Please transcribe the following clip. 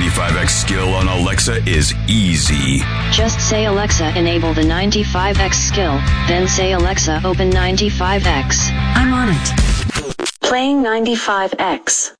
95X skill on Alexa is easy. Just say, Alexa, enable the 95X skill, then say, Alexa, open 95X. I'm on it. Playing 95X.